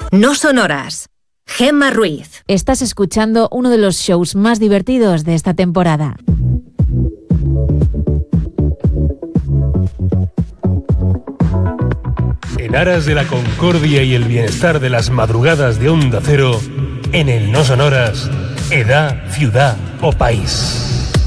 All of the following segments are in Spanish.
No Sonoras. Gemma Ruiz. Estás escuchando uno de los shows más divertidos de esta temporada. En aras de la concordia y el bienestar de las madrugadas de Onda Cero, en el No Sonoras, edad, ciudad o país.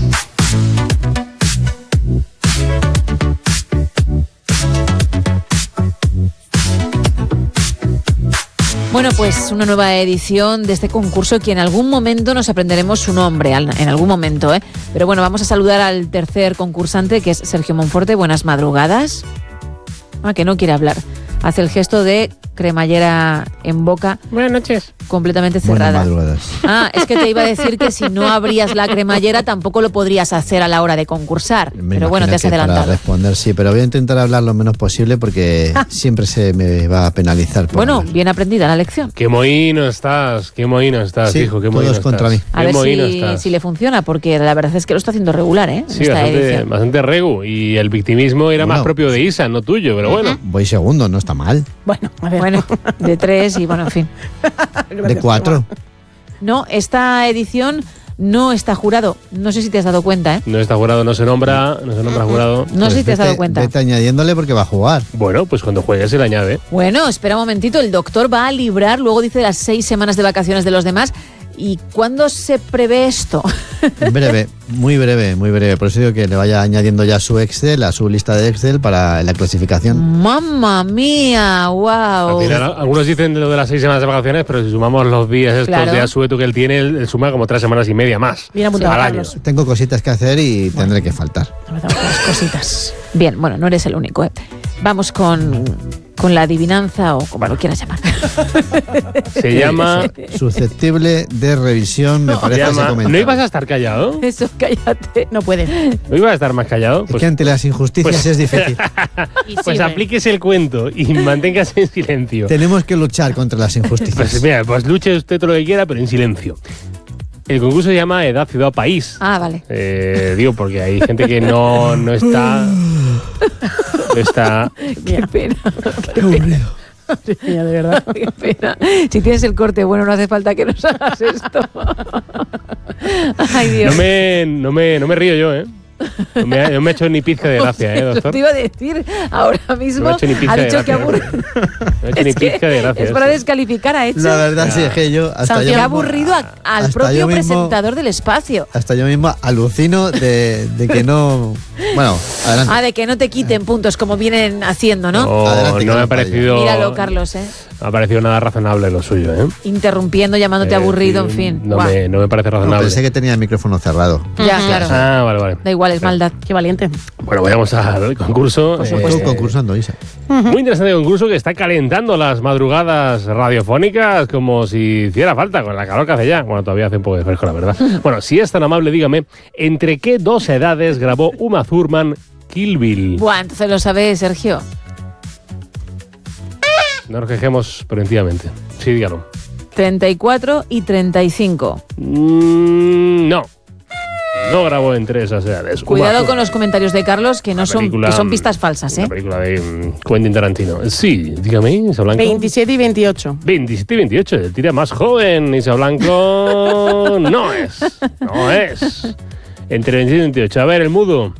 Bueno, pues una nueva edición de este concurso que en algún momento nos aprenderemos su nombre, en algún momento, ¿eh? Pero bueno, vamos a saludar al tercer concursante, que es Sergio Monforte. Buenas madrugadas. Que no quiere hablar. Hace el gesto de cremallera en boca. Buenas noches. Completamente cerrada. Buenas madrugadas. Es que te iba a decir que si no abrías la cremallera tampoco lo podrías hacer a la hora de concursar. Pero bueno, te has adelantado. Para responder, sí, pero voy a intentar hablar lo menos posible porque siempre se me va a penalizar. Bueno, bien aprendida la lección. Qué mohíno estás, sí, hijo, qué mohíno estás. Contra mí. A ver si le funciona, porque la verdad es que lo está haciendo regular, ¿eh? Sí, bastante regu. Y el victimismo era más propio de Isa, no tuyo, pero bueno. Voy segundo, no está mal. Bueno, a ver. Bueno, de 3 y bueno, en fin. De 4. No, esta edición no está jurado. No sé si te has dado cuenta, ¿eh? No está jurado, no se nombra jurado. No sé si te has dado cuenta. Vete añadiéndole porque va a jugar. Bueno, pues cuando juegue se le añade. Bueno, espera un momentito. El doctor va a librar, luego dice las 6 semanas de vacaciones de los demás. ¿Y cuándo se prevé esto? Breve, muy breve, muy breve. Por eso digo que le vaya añadiendo ya su Excel, a su lista de Excel para la clasificación. ¡Mamma mía! ¡Wow! Al final, algunos dicen lo de las 6 semanas de vacaciones, pero si sumamos los días estos de asueto que él tiene, él suma como 3 semanas y media más. Bien apuntado, Carlos. Tengo cositas que hacer y tendré que faltar. Las cositas. Bien, bueno, no eres el único, ¿eh? Vamos con la adivinanza o como lo quieras llamar. Se llama... Susceptible de revisión, me parece ese comentario. ¿No ibas a estar callado? Eso, cállate. No puedes. ¿No ibas a estar más callado? Es que ante las injusticias es difícil. Pues aplíquese el cuento y manténgase en silencio. Tenemos que luchar contra las injusticias. Pues mira, pues luche usted todo lo que quiera, pero en silencio. El concurso se llama Edad, Ciudad o País. Vale. Digo, porque hay gente que no está... Qué pena. Qué aburrido. Ya, de verdad. Qué pena. Si tienes el corte, bueno, no hace falta que nos hagas esto. Ay, Dios. No me río yo, ¿eh? No me ha hecho ni pizca de gracia, doctor. Te iba a decir ahora mismo. No ha dicho que aburrido. No ha hecho ni pizca de gracia. Es para descalificar a Eche. La verdad sí, es que yo... Hasta ha aburrido al propio presentador del espacio. Hasta yo mismo alucino de que no... Bueno, adelante. De que no te quiten puntos como vienen haciendo, ¿no? Adelante, no me ha parecido... Míralo, Carlos, ¿eh? No me ha parecido nada razonable lo suyo, ¿eh? Interrumpiendo, llamándote aburrido, en fin. No me parece razonable. Pensé que tenía el micrófono cerrado. Ya, claro. Vale. Da igual, es maldad. Qué valiente. Bueno, vayamos al concurso. Por supuesto. Tú concursando, Isa. Muy interesante concurso que está calentando las madrugadas radiofónicas como si hiciera falta con la calor que hace ya. Bueno, todavía hace un poco de fresco, la verdad. Bueno, si es tan amable, dígame, ¿entre qué 2 edades grabó Uma Thurman Kill Bill? Buah, entonces lo sabes, Sergio. No nos quejemos preventivamente. Sí, dígalo. 34 y 35. No. No grabó entre esas edades. Cuidado con los comentarios de Carlos, que no son pistas falsas, ¿eh? La película de Quentin Tarantino. Sí, dígame, Isa Blanco. 27 y 28. 27 y 28, el tira más joven, Isa Blanco. No es. Entre 27 y 28. A ver, el mudo.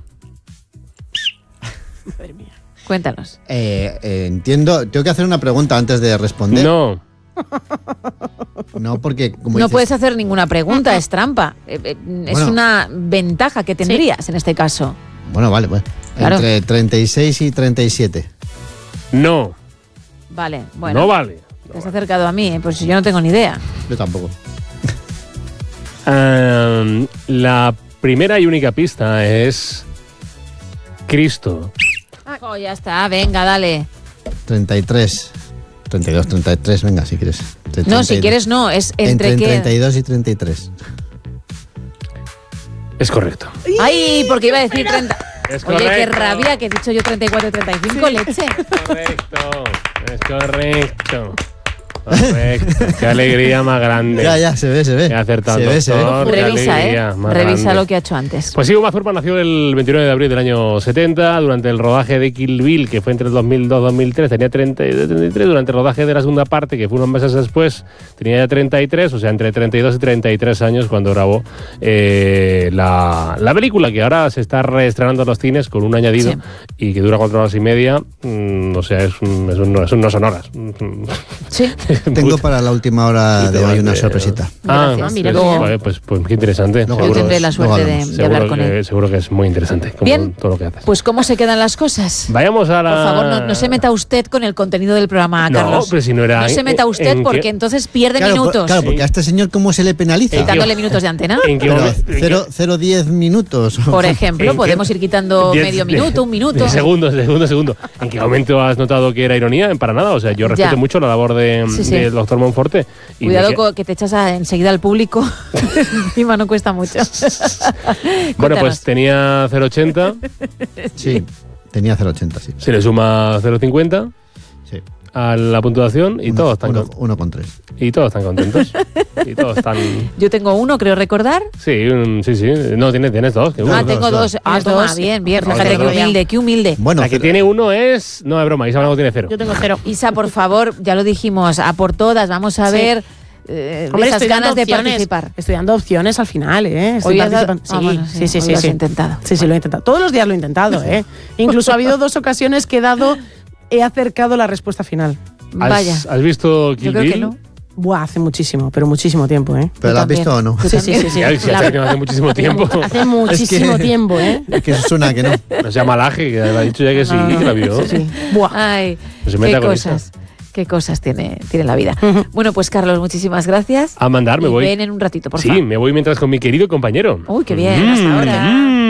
Madre mía. Cuéntanos. Entiendo. Tengo que hacer una pregunta antes de responder. No. No, porque como no dices, puedes hacer ninguna pregunta, es trampa. Es una ventaja que tendrías en este caso. Bueno, vale. Claro. Entre 36 y 37. No. Vale, bueno. No vale. Te has acercado a mí, pues yo no tengo ni idea. Yo tampoco. La primera y única pista es Cristo. Ya está, venga, dale. 33. 32, 33, venga, si quieres. No, si quieres no, es entre qué. 32 y 33. Es correcto. Ay, porque iba a decir 30. Es Oye, correcto. qué rabia que he dicho yo 34 y 35, leche. Es correcto. Correcto. Qué alegría más grande. Ya, se ve. He acertado, Se ve. doctor. Qué Revisa, alegría más Revisa grande. lo que ha hecho antes. Pues Ivo Mazurman nació el 29 de abril del año 70, durante el rodaje de Kill Bill, que fue entre el 2002 y 2003, tenía 33, durante el rodaje de la segunda parte, que fue unos meses después, tenía ya 33, o sea, entre 32 y 33 años cuando grabó la película, que ahora se está reestrenando en los cines con un añadido Sí. y que dura 4 horas y media, o sea, no son horas. Sí. Tengo para la última hora de hoy una sorpresita. Gracias. mira, Luego- Pues qué interesante. Luego Yo Seguro- tendré la suerte luego de hablamos. hablar con él. Seguro que es muy interesante, como Bien. todo lo que haces. Pues ¿cómo se quedan las cosas? Vayamos a la... Por favor, no se meta usted con el contenido del programa, No, Carlos. pero si no era... No se meta usted ¿en qué- porque entonces pierde Claro, minutos. claro, porque a este señor, ¿cómo se le penaliza? Quitándole minutos de antena. ¿En qué Pero momento? 0,10 minutos. Por ejemplo, ¿En qué- podemos ir quitando 10 medio minuto, un minuto. Segundo. ¿En qué momento has notado que era ironía? Para nada. O sea, yo respeto Ya. mucho la labor Sí, sí. del doctor Monforte. Y Cuidado me que- que te echas enseguida al público. Encima no cuesta mucho. Bueno, Cuéntanos. pues tenía 0,80, Sí, tenía 0,80, sí. se le suma 0,50 Sí. a la puntuación y todos están 1,3. y todos están contentos. Y todos están... Yo tengo uno, creo recordar. Sí, sí. No, tienes dos. que uno. Tengo dos. Tienes Toma, dos. bien. Fíjate, Dos. qué humilde. Bueno, La que tiene uno es... No, es broma, Isa Blanco tiene 0. Yo tengo 0. Isa, por favor, ya lo dijimos, a por todas, vamos a Sí. ver Hombre, esas estoy dando ganas de opciones. participar. Estoy dando opciones al final, ¿eh? Estoy Hoy has dado- participando. bueno, sí, hoy lo has intentado. Sí, lo he intentado. Todos los días lo he intentado, ¿eh? Incluso ha habido 2 ocasiones que he acercado la respuesta final. Vaya, ¿Has visto Kill yo creo Bill? que no. Buah, hace muchísimo, pero muchísimo tiempo, ¿eh? ¿pero Yo la has también. visto o no? Tú Sí, sí, sí, sí. Ya, si hace muchísimo tiempo. Hace muchísimo tiempo, ¿eh? Es que suena que no. No se llama Laje, que ha dicho ya que sí, que la vio. Sí. Buah. Ay, No se meta qué con cosas. Qué cosas tiene la vida. Ujú. Bueno, pues Carlos, muchísimas gracias. A mandar, me Y voy. ven en un ratito, por Sí, favor. me voy mientras con mi querido compañero. Uy, qué bien, hasta ahora.